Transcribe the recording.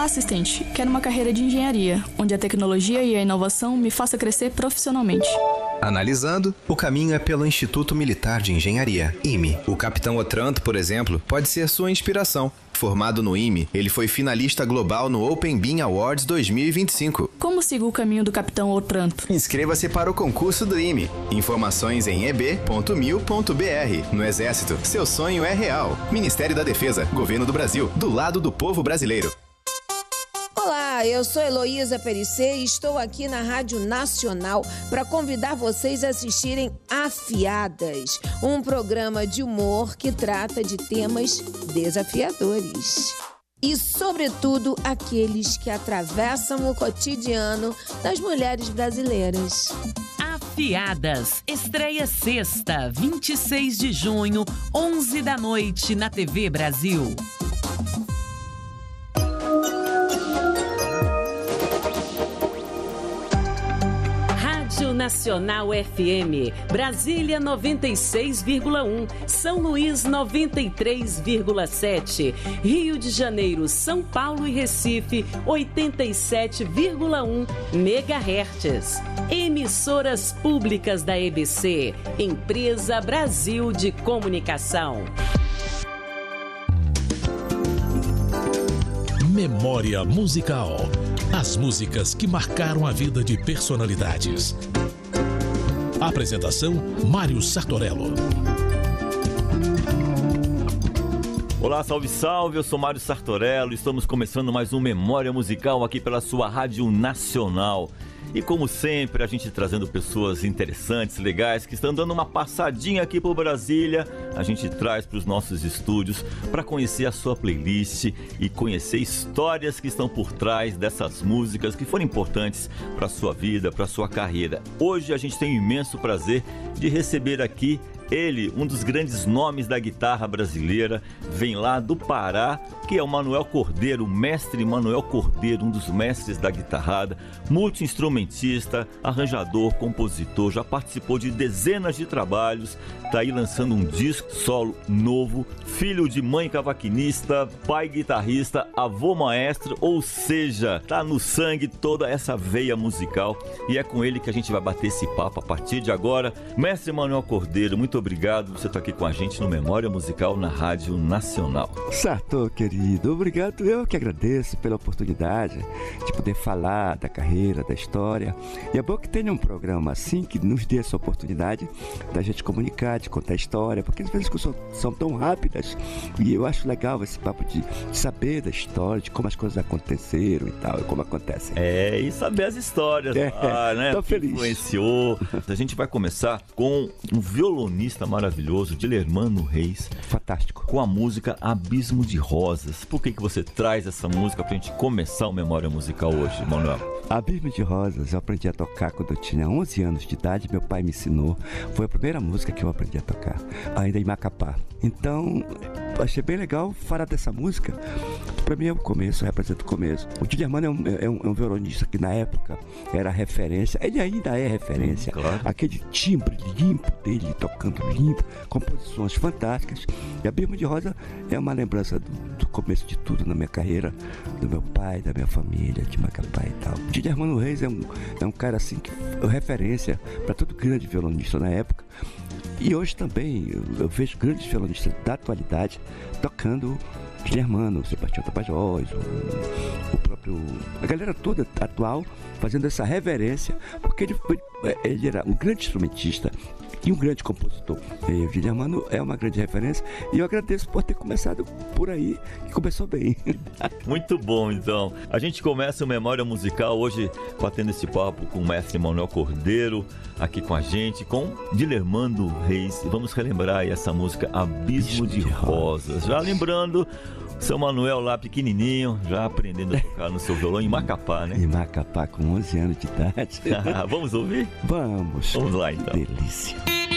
assistente. Quero uma carreira de engenharia, onde a tecnologia e a inovação me faça crescer profissionalmente. Analisando, o caminho é pelo Instituto Militar de Engenharia, IME. O Capitão Otranto, por exemplo, pode ser sua inspiração. Formado no IME, ele foi finalista global no Open Bean Awards 2025. Como sigo o caminho do Capitão Otranto? Inscreva-se para o concurso do IME. Informações em eb.mil.br. No Exército, seu sonho é real. Ministério da Defesa, Governo do Brasil, do lado do povo brasileiro. Olá, eu sou Heloísa Perissé e estou aqui na Rádio Nacional para convidar vocês a assistirem Afiadas, um programa de humor que trata de temas desafiadores. E, sobretudo, aqueles que atravessam o cotidiano das mulheres brasileiras. Afiadas, estreia sexta, 26 de junho, 11 da noite, na TV Brasil. Nacional FM, Brasília 96,1, São Luís 93,7, Rio de Janeiro, São Paulo e Recife 87,1 MHz. Emissoras públicas da EBC, Empresa Brasil de Comunicação. Memória musical. As músicas que marcaram a vida de personalidades. Apresentação: Mário Sartorello. Olá, salve, salve, eu sou Mário Sartorello. Estamos começando mais um Memória Musical aqui pela sua Rádio Nacional. E como sempre, a gente trazendo pessoas interessantes, legais, que estão dando uma passadinha aqui por Brasília. A gente traz para os nossos estúdios para conhecer a sua playlist e conhecer histórias que estão por trás dessas músicas que foram importantes para a sua vida, para a sua carreira. Hoje a gente tem o imenso prazer de receber aqui ele, um dos grandes nomes da guitarra brasileira, vem lá do Pará, que é o Manuel Cordeiro, o mestre Manuel Cordeiro, um dos mestres da guitarrada, multi-instrumentista, arranjador, compositor, já participou de dezenas de trabalhos, tá aí lançando um disco solo novo, filho de mãe cavaquinista, pai guitarrista, avô maestro, ou seja, tá no sangue toda essa veia musical, e é com ele que a gente vai bater esse papo a partir de agora. Mestre Manuel Cordeiro, muito obrigado por você estar aqui com a gente no Memória Musical na Rádio Nacional. Sartor, querido, obrigado. Eu que agradeço pela oportunidade de poder falar da carreira, da história. E é bom que tenha um programa assim que nos dê essa oportunidade da gente comunicar, de contar a história, porque às vezes as coisas são tão rápidas e eu acho legal esse papo de saber da história, de como as coisas aconteceram e tal, e como acontecem. E saber as histórias, né? Tô feliz. Influenciou. A gente vai começar com um violonista maravilhoso, Dilermano Reis. Fantástico. Com a música Abismo de Rosas. Por que você traz essa música pra gente começar o Memória Musical hoje, Manuel? Abismo de Rosas, eu aprendi a tocar quando eu tinha 11 anos de idade, meu pai me ensinou. Foi a primeira música que eu aprendi a tocar, ainda em Macapá. Então, achei bem legal falar dessa música. Pra mim é o começo, representa o começo. O Dilermano é um violonista que na época era referência, ele ainda é referência. Claro. Aquele timbre limpo dele, tocando limpo, composições fantásticas. E Abismo de Rosa é uma lembrança do começo de tudo na minha carreira, do meu pai, da minha família, de Macapá e tal. O Dilermano Reis é um cara assim que é referência para todo grande violonista na época. E hoje também eu vejo grandes violonistas da atualidade tocando Dilermano, o Sebastião Tapajós, a galera toda atual fazendo essa reverência, porque ele era um grande instrumentista e um grande compositor. E o Dilermano é uma grande referência e eu agradeço por ter começado por aí, que começou bem. Muito bom, então. A gente começa o Memória Musical hoje batendo esse papo com o mestre Manuel Cordeiro, aqui com a gente, com Dilermano Reis. E vamos relembrar aí essa música Abismo de Rosas. Já lembrando, seu Manuel lá pequenininho, já aprendendo a tocar no seu violão em Macapá, né? Em Macapá, com 11 anos de idade. Vamos ouvir? Vamos. Vamos lá, então. Delícia.